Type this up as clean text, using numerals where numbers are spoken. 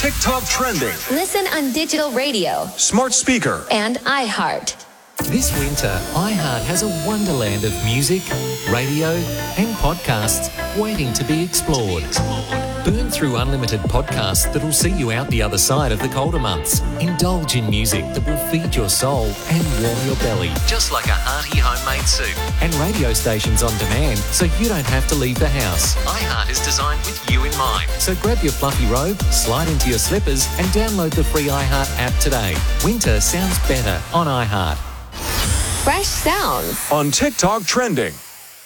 TikTok Trending. Listen on digital radio, Smart speaker. and iHeart. This winter, iHeart has a wonderland of music, radio and podcasts waiting to be explored. Burn through unlimited podcasts that'll see you out the other side of the colder months. Indulge in music that will feed your soul and warm your belly, just like a hearty homemade soup. And radio stations on demand, so you don't have to leave the house. iHeart is designed with you in mind. So grab your fluffy robe, slide into your slippers and download the free iHeart app today. Winter sounds better on iHeart. Fresh sounds. On TikTok Trending.